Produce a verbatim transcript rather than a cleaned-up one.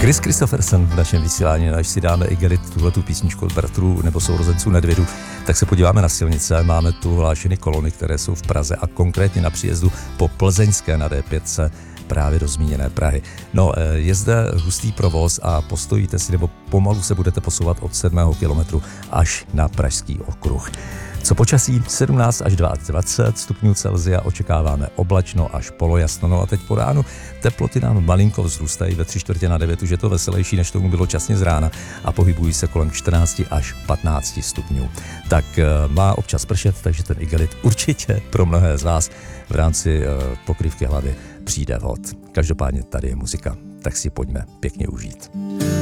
Chris Christopherson v našem vysílání, až si dáme Igelit, tuhletu písničku od bratrů nebo sourozenců Nedvědů, tak se podíváme na silnice. Máme tu hlášeny kolony, které jsou v Praze a konkrétně na příjezdu po Plzeňské na D pět právě do zmíněné Prahy. No, je zde hustý provoz a postojíte si nebo pomalu se budete posouvat od sedmého kilometru až na Pražský okruh. Co počasí? sedmnáct až dvacet dva stupňů Celsia, očekáváme oblačno až polojasno. No a teď po ránu teploty nám malinko vzrůstají ve tři čtvrtě na devět, už je to veselější, než tomu bylo časně z rána a pohybují se kolem čtrnáct až patnáct stupňů. Tak má občas pršet, takže ten Igelit určitě pro mnohé z vás v rámci pokrývky hlavy přijde vhod. Každopádně tady je muzika, tak si pojďme pěkně užít.